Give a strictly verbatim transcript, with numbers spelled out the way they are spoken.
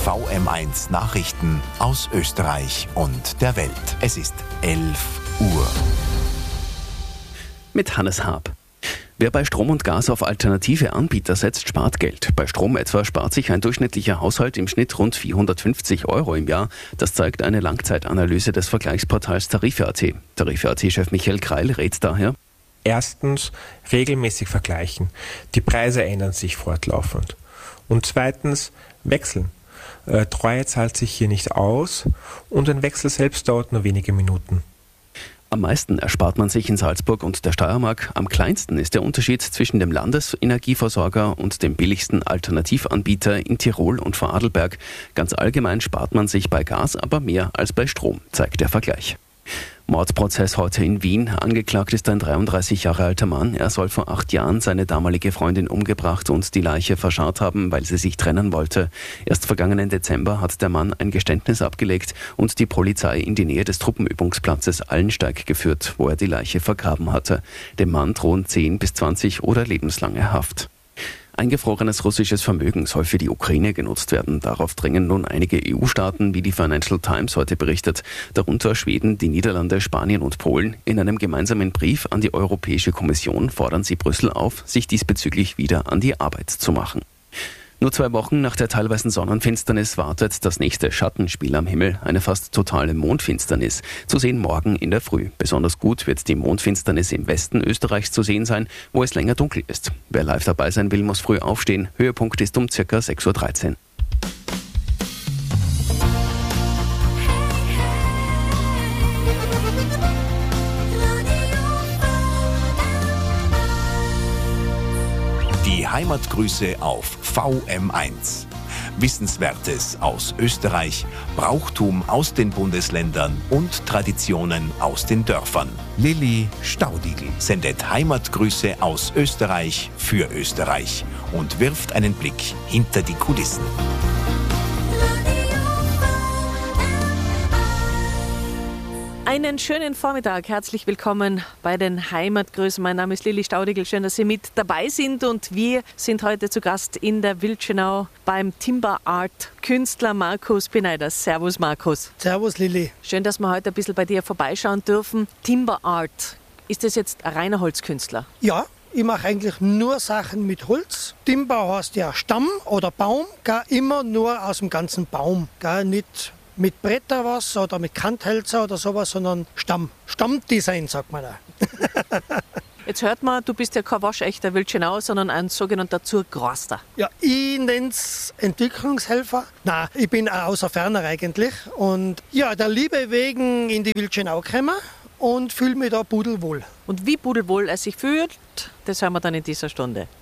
V M eins Nachrichten aus Österreich und der Welt. Es ist elf Uhr. Mit Hannes Haab. Wer bei Strom und Gas auf alternative Anbieter setzt, spart Geld. Bei Strom etwa spart sich ein durchschnittlicher Haushalt im Schnitt rund vierhundertfünfzig Euro im Jahr. Das zeigt eine Langzeitanalyse des Vergleichsportals Tarife.at. Tarife.at-Chef Michael Kreil rät daher: Erstens, regelmäßig vergleichen. Die Preise ändern sich fortlaufend. Und zweitens, wechseln. Äh, Treue zahlt sich hier nicht aus und ein Wechsel selbst dauert nur wenige Minuten. Am meisten erspart man sich in Salzburg und der Steiermark. Am kleinsten ist der Unterschied zwischen dem Landesenergieversorger und dem billigsten Alternativanbieter in Tirol und Vorarlberg. Ganz allgemein spart man sich bei Gas aber mehr als bei Strom, zeigt der Vergleich. Mordprozess heute in Wien. Angeklagt ist ein dreiunddreißig Jahre alter Mann. Er soll vor acht Jahren seine damalige Freundin umgebracht und die Leiche verscharrt haben, weil sie sich trennen wollte. Erst vergangenen Dezember hat der Mann ein Geständnis abgelegt und die Polizei in die Nähe des Truppenübungsplatzes Allensteig geführt, wo er die Leiche vergraben hatte. Dem Mann drohen zehn bis zwanzig oder lebenslange Haft. Eingefrorenes russisches Vermögen soll für die Ukraine genutzt werden. Darauf drängen nun einige E U-Staaten, wie die Financial Times heute berichtet, darunter Schweden, die Niederlande, Spanien und Polen. In einem gemeinsamen Brief an die Europäische Kommission fordern sie Brüssel auf, sich diesbezüglich wieder an die Arbeit zu machen. Nur zwei Wochen nach der teilweisen Sonnenfinsternis wartet das nächste Schattenspiel am Himmel, eine fast totale Mondfinsternis. Zu sehen morgen in der Früh. Besonders gut wird die Mondfinsternis im Westen Österreichs zu sehen sein, wo es länger dunkel ist. Wer live dabei sein will, muss früh aufstehen. Höhepunkt ist um ca. sechs Uhr dreizehn. Die Heimatgrüße auf V M eins. Wissenswertes aus Österreich, Brauchtum aus den Bundesländern und Traditionen aus den Dörfern. Lilli Staudigl sendet Heimatgrüße aus Österreich für Österreich und wirft einen Blick hinter die Kulissen. Einen schönen Vormittag, herzlich willkommen bei den Heimatgrüßen. Mein Name ist Lilli Staudigl, schön, dass Sie mit dabei sind und wir sind heute zu Gast in der Wildschönau beim Timber Art Künstler Markus Beneiders. Servus Markus. Servus Lilli. Schön, dass wir heute ein bisschen bei dir vorbeischauen dürfen. Timber Art, ist das jetzt ein reiner Holzkünstler? Ja, ich mache eigentlich nur Sachen mit Holz. Timber heißt ja Stamm oder Baum, gar immer nur aus dem ganzen Baum, gar nicht mit Bretter was oder mit Kanthölzer oder sowas, sondern Stamm. Stammdesign, sagt man da. Jetzt hört man, du bist ja kein waschechter Wildschönau, sondern ein sogenannter Zurgroster. Ja, ich nenne es Entwicklungshelfer. Nein, ich bin ein Außerferner eigentlich. Und ja, der Liebe wegen in die Wildschönau gekommen und fühle mich da pudelwohl. Und wie pudelwohl er sich fühlt, das hören wir dann in dieser Stunde.